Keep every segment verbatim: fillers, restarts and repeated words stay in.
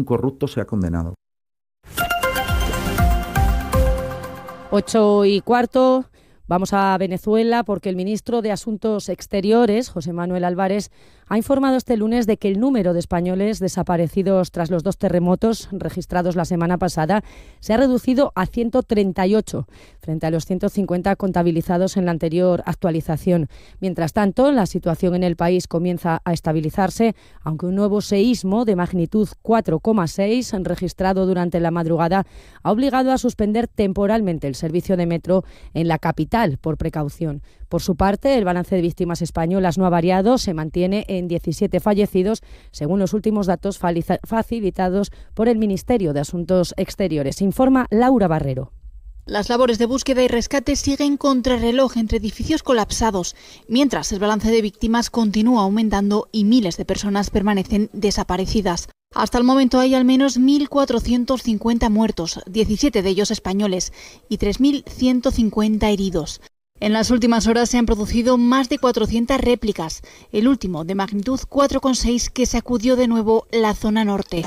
corrupto sea condenado. Ocho y cuarto. Vamos a Venezuela porque el ministro de Asuntos Exteriores, José Manuel Álvarez, ha informado este lunes de que el número de españoles desaparecidos tras los dos terremotos registrados la semana pasada se ha reducido a ciento treinta y ocho, frente a los ciento cincuenta contabilizados en la anterior actualización. Mientras tanto, la situación en el país comienza a estabilizarse, aunque un nuevo seísmo de magnitud cuatro coma seis registrado durante la madrugada ha obligado a suspender temporalmente el servicio de metro en la capital por precaución. Por su parte, el balance de víctimas españolas no ha variado, se mantiene en diecisiete fallecidos, según los últimos datos facilitados por el Ministerio de Asuntos Exteriores. Informa Laura Barrero. Las labores de búsqueda y rescate siguen contrarreloj entre edificios colapsados, mientras el balance de víctimas continúa aumentando y miles de personas permanecen desaparecidas. Hasta el momento hay al menos mil cuatrocientos cincuenta muertos, diecisiete de ellos españoles, y tres mil ciento cincuenta heridos. En las últimas horas se han producido más de cuatrocientas réplicas, el último de magnitud cuatro coma seis que sacudió de nuevo la zona norte.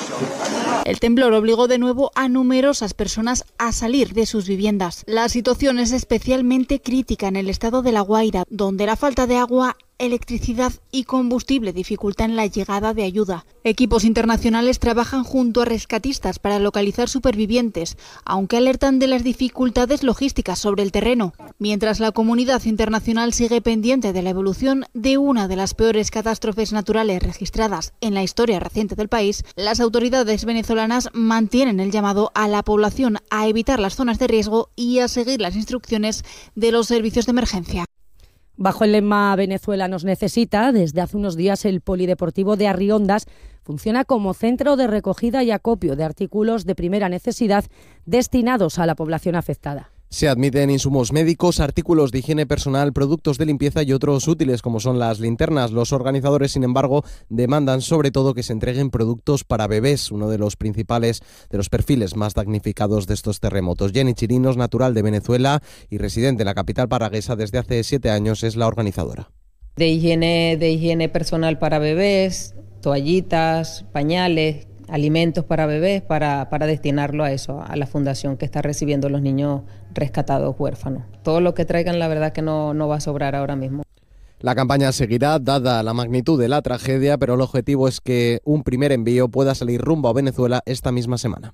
El temblor obligó de nuevo a numerosas personas a salir de sus viviendas. La situación es especialmente crítica en el estado de La Guaira, donde la falta de agua, electricidad y combustible dificultan la llegada de ayuda. Equipos internacionales trabajan junto a rescatistas para localizar supervivientes, aunque alertan de las dificultades logísticas sobre el terreno. Mientras la comunidad internacional sigue pendiente de la evolución de una de las peores catástrofes naturales registradas en la historia reciente del país, las autoridades venezolanas mantienen el llamado a la población a evitar las zonas de riesgo y a seguir las instrucciones de los servicios de emergencia. Bajo el lema Venezuela nos necesita, desde hace unos días el Polideportivo de Arriondas funciona como centro de recogida y acopio de artículos de primera necesidad destinados a la población afectada. Se admiten insumos médicos, artículos de higiene personal, productos de limpieza y otros útiles como son las linternas. Los organizadores, sin embargo, demandan sobre todo que se entreguen productos para bebés, uno de los principales, de los perfiles más damnificados de estos terremotos. Jenny Chirinos, natural de Venezuela y residente en la capital paraguesa desde hace siete años, es la organizadora. De higiene, de higiene personal para bebés, toallitas, pañales, alimentos para bebés, para, para destinarlo a eso, a la fundación que está recibiendo los niños rescatados huérfanos. Todo lo que traigan, la verdad que no, no va a sobrar ahora mismo. La campaña seguirá, dada la magnitud de la tragedia, pero el objetivo es que un primer envío pueda salir rumbo a Venezuela esta misma semana.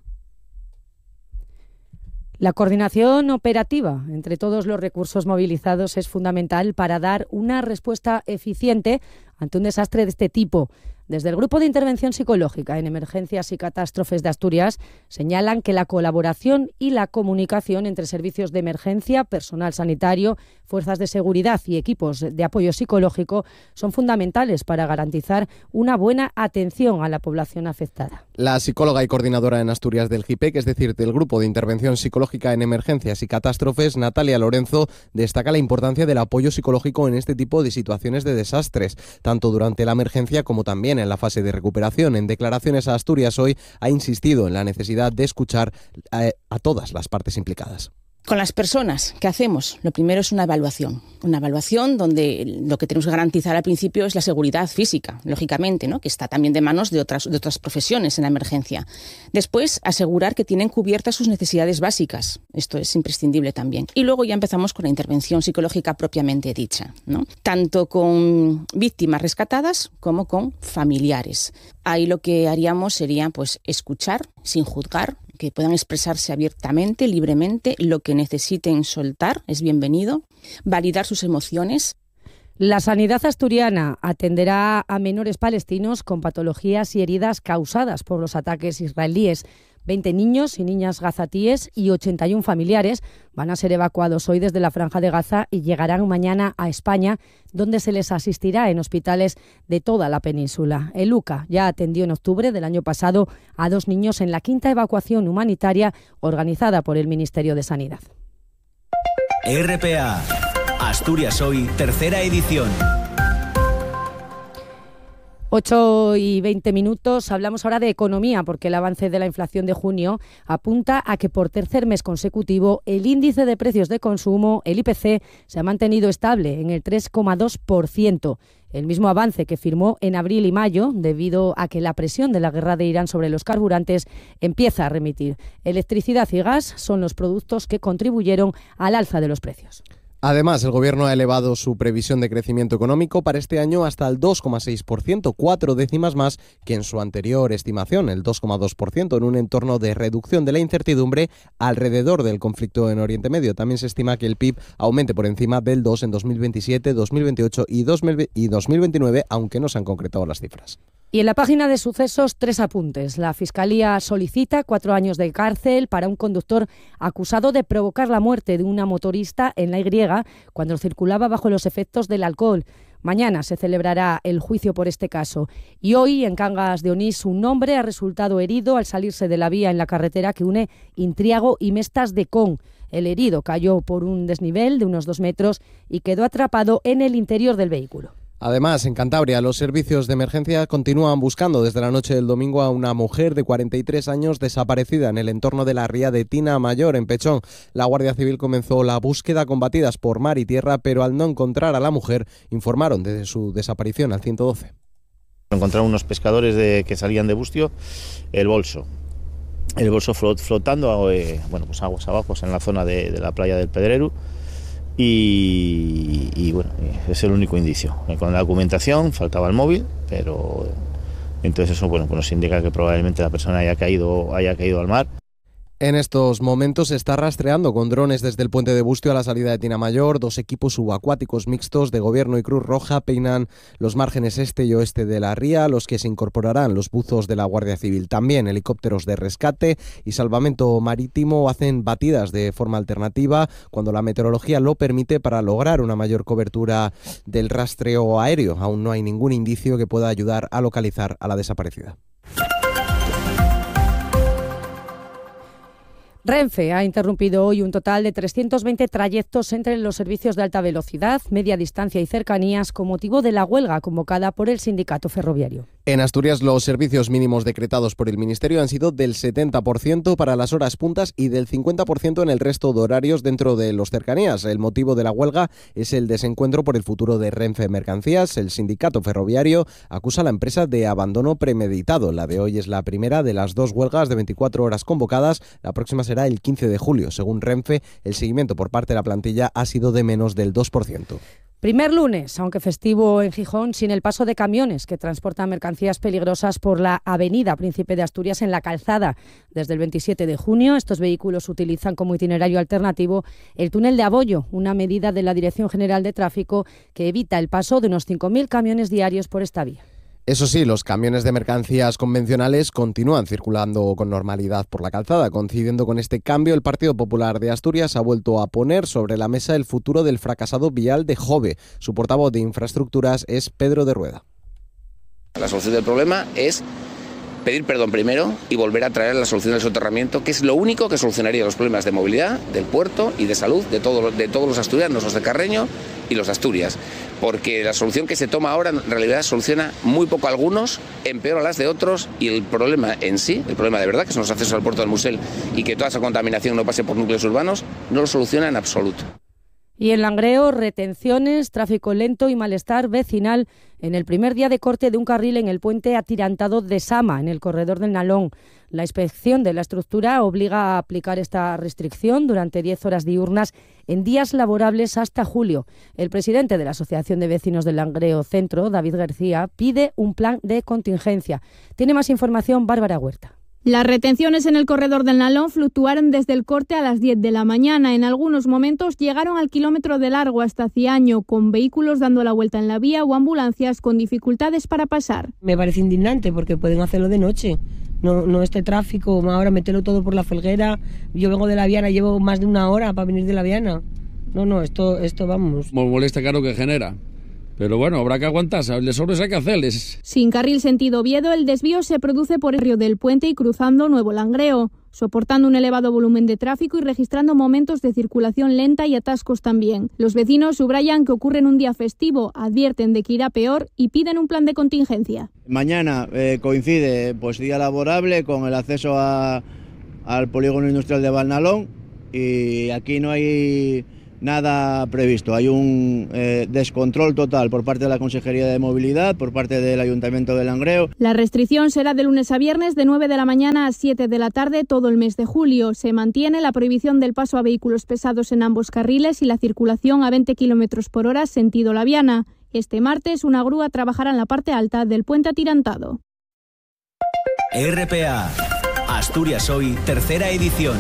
La coordinación operativa entre todos los recursos movilizados es fundamental para dar una respuesta eficiente ante un desastre de este tipo. Desde el Grupo de Intervención Psicológica en Emergencias y Catástrofes de Asturias señalan que la colaboración y la comunicación entre servicios de emergencia, personal sanitario, fuerzas de seguridad y equipos de apoyo psicológico son fundamentales para garantizar una buena atención a la población afectada. La psicóloga y coordinadora en Asturias del G I P E C, es decir, del Grupo de Intervención Psicológica en Emergencias y Catástrofes, Natalia Lorenzo, destaca la importancia del apoyo psicológico en este tipo de situaciones de desastres, tanto durante la emergencia como también en la fase de recuperación. En declaraciones a Asturias Hoy ha insistido en la necesidad de escuchar a, a todas las partes implicadas. Con las personas, ¿qué hacemos? Lo primero es una evaluación. Una evaluación donde lo que tenemos que garantizar al principio es la seguridad física, lógicamente, ¿no? Que está también de manos de otras, de otras profesiones en la emergencia. Después, asegurar que tienen cubiertas sus necesidades básicas. Esto es imprescindible también. Y luego ya empezamos con la intervención psicológica propiamente dicha, ¿no? Tanto con víctimas rescatadas como con familiares. Ahí lo que haríamos sería pues escuchar sin juzgar, que puedan expresarse abiertamente, libremente, lo que necesiten soltar es bienvenido, validar sus emociones. La sanidad asturiana atenderá a menores palestinos con patologías y heridas causadas por los ataques israelíes. veinte niños y niñas gazatíes y ochenta y uno familiares van a ser evacuados hoy desde la Franja de Gaza y llegarán mañana a España, donde se les asistirá en hospitales de toda la península. El U C A ya atendió en octubre del año pasado a dos niños en la quinta evacuación humanitaria organizada por el Ministerio de Sanidad. R P A, Asturias Hoy, tercera edición. ocho y veinte minutos, hablamos ahora de economía, porque el avance de la inflación de junio apunta a que por tercer mes consecutivo el índice de precios de consumo, el I P C, se ha mantenido estable en el tres coma dos por ciento. El mismo avance que firmó en abril y mayo, debido a que la presión de la guerra de Irán sobre los carburantes empieza a remitir. Electricidad y gas son los productos que contribuyeron al alza de los precios. Además, el Gobierno ha elevado su previsión de crecimiento económico para este año hasta el dos coma seis por ciento, cuatro décimas más que en su anterior estimación, el dos coma dos por ciento, en un entorno de reducción de la incertidumbre alrededor del conflicto en Oriente Medio. También se estima que el P I B aumente por encima del dos en dos mil veintisiete, dos mil veintiocho y dos mil veintinueve, aunque no se han concretado las cifras. Y en la página de sucesos, tres apuntes. La Fiscalía solicita cuatro años de cárcel para un conductor acusado de provocar la muerte de una motorista en la Y cuando circulaba bajo los efectos del alcohol. Mañana se celebrará el juicio por este caso. Y hoy, en Cangas de Onís, un hombre ha resultado herido al salirse de la vía en la carretera que une Intriago y Mestas de Con. El herido cayó por un desnivel de unos dos metros y quedó atrapado en el interior del vehículo. Además, en Cantabria, los servicios de emergencia continúan buscando desde la noche del domingo a una mujer de cuarenta y tres años desaparecida en el entorno de la ría de Tina Mayor, en Pechón. La Guardia Civil comenzó la búsqueda con batidas por mar y tierra, pero al no encontrar a la mujer, informaron de su desaparición al ciento doce. Encontraron unos pescadores de, que salían de Bustio el bolso. El bolso flot, flotando eh, bueno, pues aguas abajo en la zona de, de la playa del Pedreru. Y, y bueno, es el único indicio. Con la documentación faltaba el móvil, pero entonces eso bueno, pues nos indica que probablemente la persona haya caído, haya caído al mar. En estos momentos se está rastreando con drones desde el puente de Bustio a la salida de Tinamayor. Dos equipos subacuáticos mixtos de Gobierno y Cruz Roja peinan los márgenes este y oeste de la ría, los que se incorporarán los buzos de la Guardia Civil. También helicópteros de rescate y salvamento marítimo hacen batidas de forma alternativa cuando la meteorología lo permite para lograr una mayor cobertura del rastreo aéreo. Aún no hay ningún indicio que pueda ayudar a localizar a la desaparecida. Renfe ha interrumpido hoy un total de trescientos veinte trayectos entre los servicios de alta velocidad, media distancia y cercanías con motivo de la huelga convocada por el sindicato ferroviario. En Asturias, los servicios mínimos decretados por el Ministerio han sido del setenta por ciento para las horas puntas y del cincuenta por ciento en el resto de horarios dentro de los cercanías. El motivo de la huelga es el desencuentro por el futuro de Renfe Mercancías. El sindicato ferroviario acusa a la empresa de abandono premeditado. La de hoy es la primera de las dos huelgas de veinticuatro horas convocadas. La próxima será el quince de julio. Según Renfe, el seguimiento por parte de la plantilla ha sido de menos del dos por ciento. Primer lunes, aunque festivo en Gijón, sin el paso de camiones que transportan mercancías peligrosas por la avenida Príncipe de Asturias en la Calzada. Desde el veintisiete de junio, estos vehículos utilizan como itinerario alternativo el túnel de Abollo, una medida de la Dirección General de Tráfico que evita el paso de unos cinco mil camiones diarios por esta vía. Eso sí, los camiones de mercancías convencionales continúan circulando con normalidad por la calzada. Coincidiendo con este cambio, el Partido Popular de Asturias ha vuelto a poner sobre la mesa el futuro del fracasado vial de Jove. Su portavoz de Infraestructuras es Pedro de Rueda. La solución del problema es pedir perdón primero y volver a traer la solución del soterramiento, que es lo único que solucionaría los problemas de movilidad, del puerto y de salud de, todo, de todos los asturianos, los de Carreño y los de Asturias. Porque la solución que se toma ahora en realidad soluciona muy poco a algunos, empeora las de otros, y el problema en sí, el problema de verdad, que son los accesos al puerto del Musel y que toda esa contaminación no pase por núcleos urbanos, no lo soluciona en absoluto. Y en Langreo, retenciones, tráfico lento y malestar vecinal en el primer día de corte de un carril en el puente atirantado de Sama, en el corredor del Nalón. La inspección de la estructura obliga a aplicar esta restricción durante diez horas diurnas en días laborables hasta julio. El presidente de la Asociación de Vecinos del Langreo Centro, David García, pide un plan de contingencia. Tiene más información Bárbara Huerta. Las retenciones en el corredor del Nalón fluctuaron desde el corte a las diez de la mañana. En algunos momentos llegaron al kilómetro de largo hasta Ciaño, con vehículos dando la vuelta en la vía o ambulancias con dificultades para pasar. Me parece indignante porque pueden hacerlo de noche. No, no este tráfico, ahora meterlo todo por la Felguera. Yo vengo de La Viana, llevo más de una hora para venir de La Viana. No, no, esto, esto vamos. Me molesta caro que genera. Pero bueno, habrá que aguantarse, les sobres hay que hacerles. Sin carril sentido Oviedo, el desvío se produce por el río del Puente y cruzando Nuevo Langreo. soportando un elevado volumen de tráfico y registrando momentos de circulación lenta y atascos también. Los vecinos subrayan que ocurre en un día festivo, advierten de que irá peor y piden un plan de contingencia. Mañana eh, coincide pues día laborable con el acceso a, al polígono industrial de Valnalón y aquí no hay nada previsto. Hay un eh, descontrol total por parte de la Consejería de Movilidad, por parte del Ayuntamiento de Langreo. La restricción será de lunes a viernes de nueve de la mañana a siete de la tarde todo el mes de julio. Se mantiene la prohibición del paso a vehículos pesados en ambos carriles y la circulación a veinte kilómetros por hora sentido La Viana. Este martes una grúa trabajará en la parte alta del puente atirantado. R P A, Asturias Hoy, tercera edición.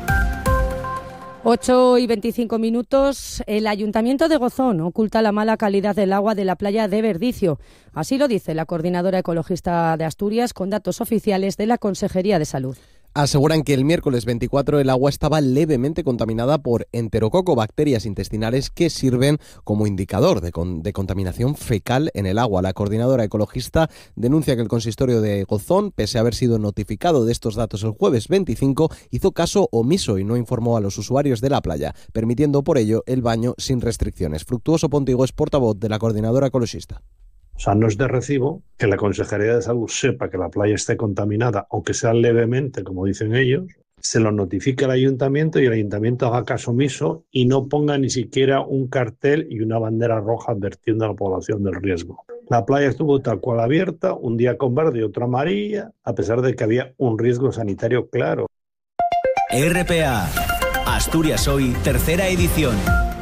ocho y veinticinco minutos. El Ayuntamiento de Gozón oculta la mala calidad del agua de la playa de Verdicio. Así lo dice la coordinadora ecologista de Asturias con datos oficiales de la Consejería de Salud. Aseguran que el miércoles veinticuatro el agua estaba levemente contaminada por enterococo, bacterias intestinales que sirven como indicador de, con, de contaminación fecal en el agua. La coordinadora ecologista denuncia que el consistorio de Gozón, pese a haber sido notificado de estos datos el jueves veinticinco, hizo caso omiso y no informó a los usuarios de la playa, permitiendo por ello el baño sin restricciones. Fructuoso Pontigo es portavoz de la coordinadora ecologista. O sea, no es de recibo que la Consejería de Salud sepa que la playa esté contaminada, aunque sea levemente, como dicen ellos, se lo notifique al Ayuntamiento y el Ayuntamiento haga caso omiso y no ponga ni siquiera un cartel y una bandera roja advirtiendo a la población del riesgo. La playa estuvo tal cual abierta, un día con verde y otro amarilla, a pesar de que había un riesgo sanitario claro. R P A, Asturias Hoy, tercera edición.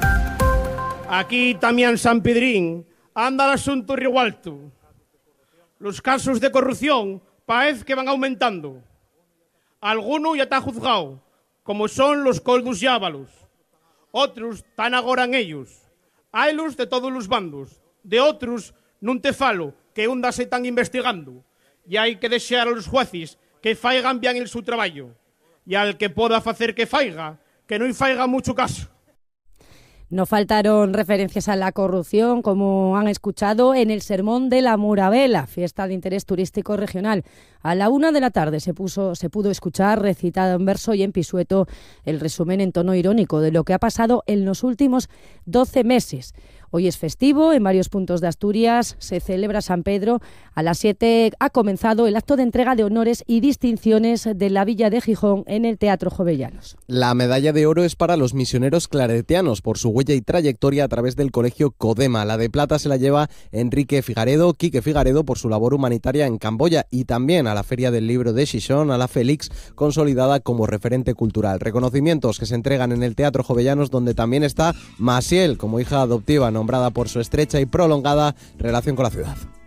Aquí también San Pedrín. Anda el asunto revuelto. Los casos de corrupción parece que van aumentando. Alguno ya está juzgado, como son los coldos y ábalos. Otros están agora en ellos. Haylos de todos los bandos. De otros, non te falo, que onda se están investigando. Y hay que desear a los jueces que faigan bien el su trabajo. Y al que pueda hacer que faiga, que no faiga mucho caso. No faltaron referencias a la corrupción, como han escuchado en el Sermón de la Muravela, fiesta de interés turístico regional. A la una de la tarde se, puso, se pudo escuchar recitado en verso y en pisueto el resumen en tono irónico de lo que ha pasado en los últimos doce meses. Hoy es festivo, en varios puntos de Asturias se celebra San Pedro. A las siete ha comenzado el acto de entrega de honores y distinciones de la Villa de Gijón en el Teatro Jovellanos. La medalla de oro es para los misioneros claretianos por su huella y trayectoria a través del colegio Codema. La de plata se la lleva Enrique Figaredo, Quique Figaredo por su labor humanitaria en Camboya y también a la Feria del Libro de Xixón, a la Félix, consolidada como referente cultural. Reconocimientos que se entregan en el Teatro Jovellanos, donde también está Masiel como hija adoptiva, nombrada por su estrecha y prolongada relación con la ciudad.